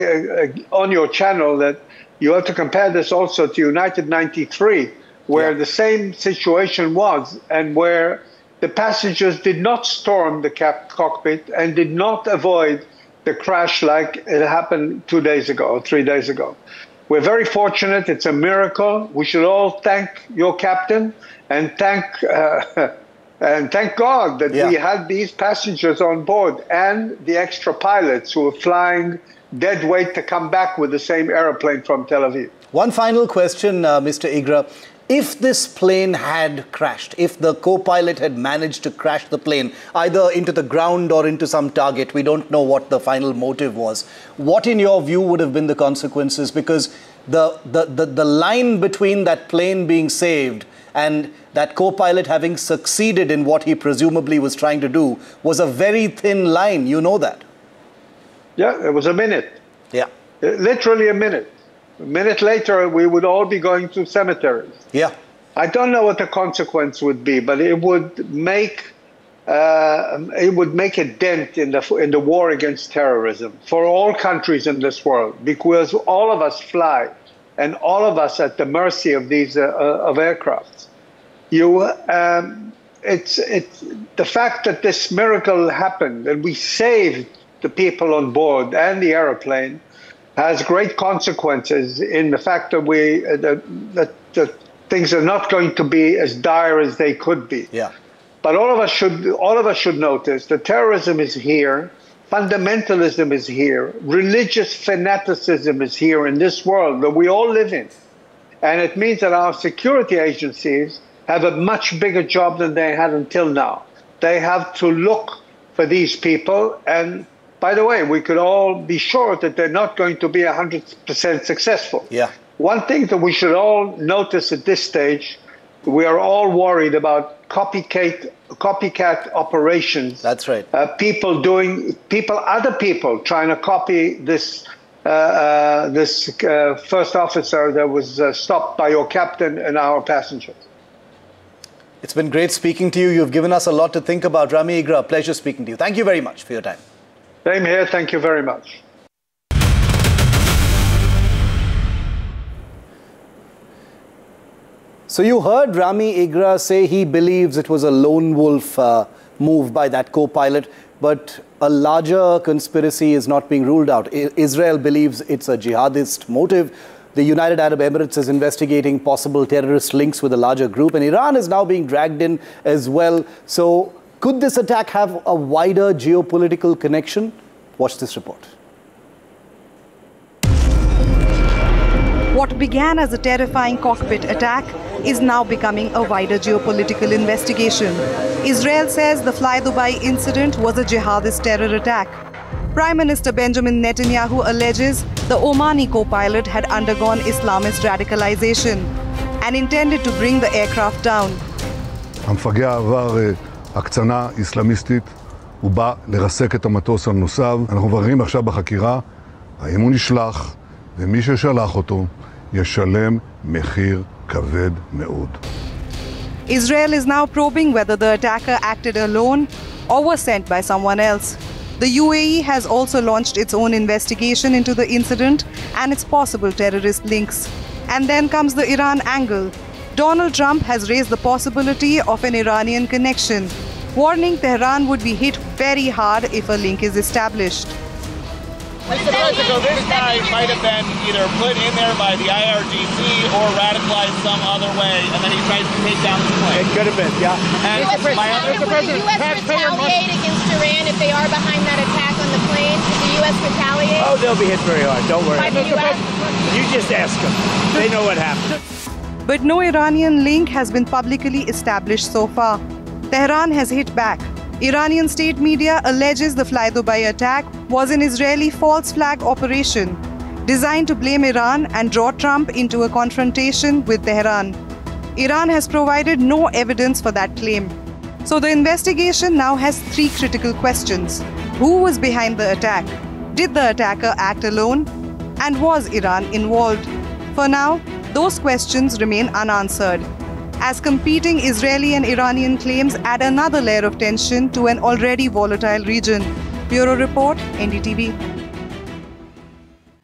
on your channel that you have to compare this also to United 93, where the same situation was, and where the passengers did not storm the cockpit and did not avoid the crash like it happened 2 days ago or 3 days ago. We're very fortunate. It's a miracle. We should all thank your captain and thank God that we had these passengers on board and the extra pilots who were flying dead weight to come back with the same airplane from Tel Aviv. One final question, Mr. Igra. If this plane had crashed, if the co-pilot had managed to crash the plane, either into the ground or into some target, we don't know what the final motive was, what in your view would have been the consequences? Because the line between that plane being saved and that co-pilot having succeeded in what he presumably was trying to do was a very thin line. You know that. Yeah, it was a minute. Yeah. Literally a minute. A minute later, we would all be going to cemeteries. Yeah. I don't know what the consequence would be, but it would make a dent in the war against terrorism for all countries in this world, because all of us fly, and all of us at the mercy of these of aircrafts. It's the fact that this miracle happened and we saved the people on board and the airplane has great consequences in the fact that that things are not going to be as dire as they could be. Yeah. But all of us should notice that terrorism is here, fundamentalism is here, religious fanaticism is here in this world that we all live in. And it means that our security agencies have a much bigger job than they had until now. They have to look for these people, and by the way, we could all be sure that they're not going to be 100% successful. Yeah. One thing that we should all notice at this stage, we are all worried about copycat operations. That's right. Other people trying to copy this first officer that was stopped by your captain and our passengers. It's been great speaking to you. You've given us a lot to think about. Rami Igra, pleasure speaking to you. Thank you very much for your time. Same here. Thank you very much. So you heard Rami Igra say he believes it was a lone wolf move by that co-pilot, but a larger conspiracy is not being ruled out. Israel believes it's a jihadist motive. The United Arab Emirates is investigating possible terrorist links with a larger group, and Iran is now being dragged in as well. So could this attack have a wider geopolitical connection? Watch this report. What began as a terrifying cockpit attack is now becoming a wider geopolitical investigation. Israel says the Fly Dubai incident was a jihadist terror attack. Prime Minister Benjamin Netanyahu alleges the Omani co-pilot had undergone Islamist radicalization and intended to bring the aircraft down. המפגע עבר הקצנה איסלאמיסטית, הוא בא לרסק את המטוס הנוסף. אנחנו מבררים עכשיו בחקירה, האם הוא נשלח, ומי ששלח אותו ישלם מחיר כבד מאוד. Israel is now probing whether the attacker acted alone or was sent by someone else. The UAE has also launched its own investigation into the incident and its possible terrorist links. And then comes the Iran angle. Donald Trump has raised the possibility of an Iranian connection, warning Tehran would be hit very hard if a link is established. Mr. President, this guy might have been either put in there by the IRGC or radicalized some other way, and then he tries to take down the plane. It could have been, yeah. And Mr. President, would the U.S. retaliate against Iran if they are behind that attack on the plane? Would the U.S. retaliate? Oh, they'll be hit very hard. Don't worry. By the U.S.? You just ask them. They know what happened. But no Iranian link has been publicly established so far. Tehran has hit back. Iranian state media alleges the Fly Dubai attack was an Israeli false flag operation designed to blame Iran and draw Trump into a confrontation with Tehran. Iran has provided no evidence for that claim. So the investigation now has three critical questions. Who was behind the attack? Did the attacker act alone? And was Iran involved? For now, those questions remain unanswered, as competing Israeli and Iranian claims add another layer of tension to an already volatile region. Bureau Report, NDTV.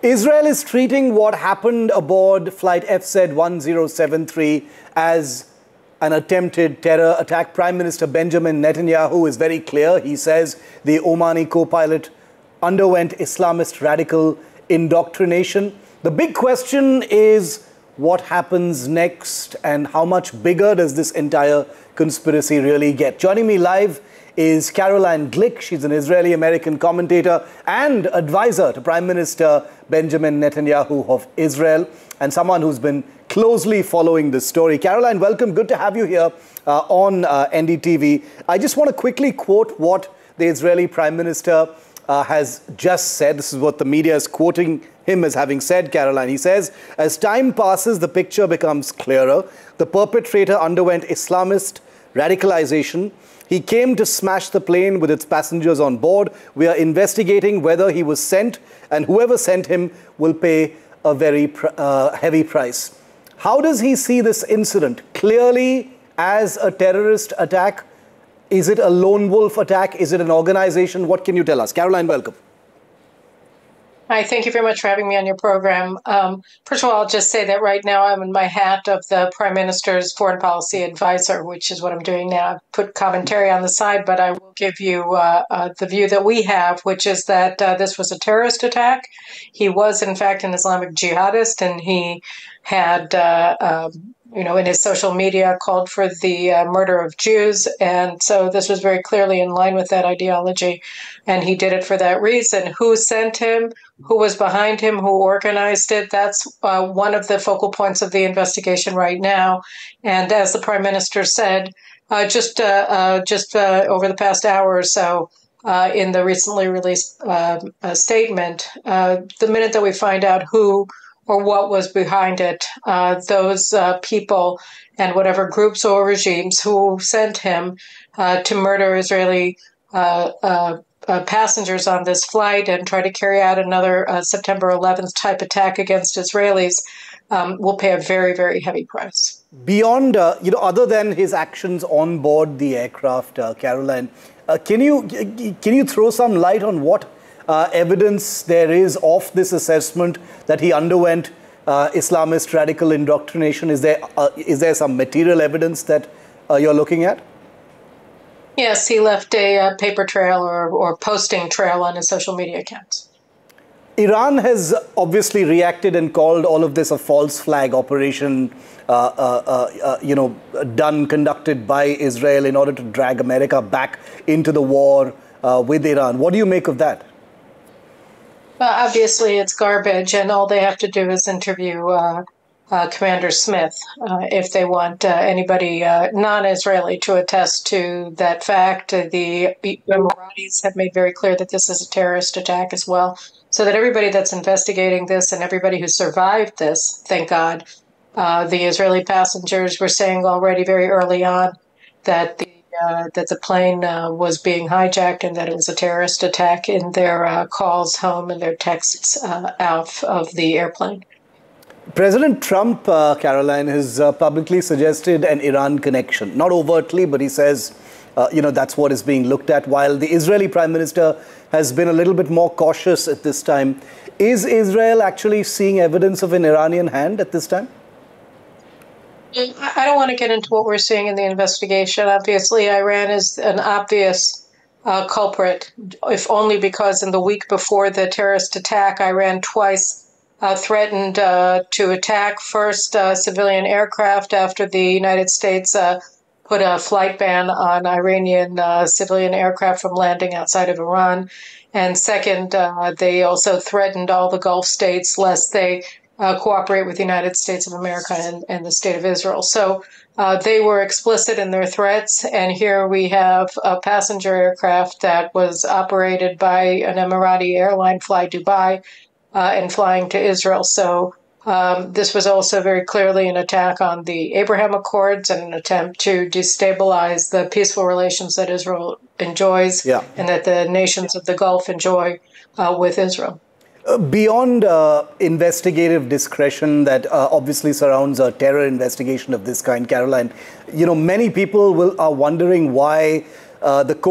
Israel is treating what happened aboard flight FZ-1073 as an attempted terror attack. Prime Minister Benjamin Netanyahu is very clear. He says the Omani co-pilot underwent Islamist radical indoctrination. The big question is what happens next and how much bigger does this entire conspiracy really get? Joining me live is Caroline Glick. She's an Israeli-American commentator and advisor to Prime Minister Benjamin Netanyahu of Israel, and someone who's been closely following this story. Caroline, welcome. Good to have you here on NDTV. I just want to quickly quote what the Israeli Prime Minister has just said. This is what the media is quoting him as having said, Caroline. He says, as time passes, the picture becomes clearer. The perpetrator underwent Islamist radicalization. He came to smash the plane with its passengers on board. We are investigating whether he was sent, and whoever sent him will pay a very heavy price. How does he see this incident? Clearly as a terrorist attack? Is it a lone wolf attack? Is it an organization? What can you tell us? Caroline, welcome. Hi, thank you very much for having me on your program. First of all, I'll just say that right now I'm in my hat of the Prime Minister's foreign policy advisor, which is what I'm doing now. I've put commentary on the side, but I will give you the view that we have, which is that this was a terrorist attack. He was, in fact, an Islamic jihadist, and he had in his social media called for the murder of Jews. And so this was very clearly in line with that ideology. And he did it for that reason. Who sent him? Who was behind him? Who organized it? That's one of the focal points of the investigation right now. And as the Prime Minister said, just over the past hour or so, in the recently released statement, the minute that we find out who or what was behind it, those people and whatever groups or regimes who sent him to murder Israeli passengers on this flight and try to carry out another September 11th type attack against Israelis will pay a very, very heavy price. Beyond, other than his actions on board the aircraft, Caroline, can you throw some light on what evidence there is of this assessment that he underwent Islamist radical indoctrination? Is there some material evidence that you're looking at? Yes, he left a paper trail or posting trail on his social media accounts. Iran has obviously reacted and called all of this a false flag operation, conducted by Israel in order to drag America back into the war with Iran. What do you make of that? Obviously, it's garbage, and all they have to do is interview Commander Smith if they want anybody non-Israeli to attest to that fact. The Emiratis have made very clear that this is a terrorist attack as well, so that everybody that's investigating this and everybody who survived this, thank God, the Israeli passengers were saying already very early on that the plane was being hijacked and that it was a terrorist attack in their calls home and their texts out of the airplane. President Trump, Caroline, has publicly suggested an Iran connection. Not overtly, but he says, that's what is being looked at, while the Israeli Prime Minister has been a little bit more cautious at this time. Is Israel actually seeing evidence of an Iranian hand at this time? I don't want to get into what we're seeing in the investigation. Obviously, Iran is an obvious culprit, if only because in the week before the terrorist attack, Iran twice threatened to attack first civilian aircraft after the United States put a flight ban on Iranian civilian aircraft from landing outside of Iran. And second, they also threatened all the Gulf states lest they cooperate with the United States of America and the State of Israel. So they were explicit in their threats. And here we have a passenger aircraft that was operated by an Emirati airline, Fly Dubai, and flying to Israel. So this was also very clearly an attack on the Abraham Accords and an attempt to destabilize the peaceful relations that Israel enjoys and that the nations of the Gulf enjoy with Israel. Beyond investigative discretion that obviously surrounds a terror investigation of this kind, Caroline, many people are wondering why the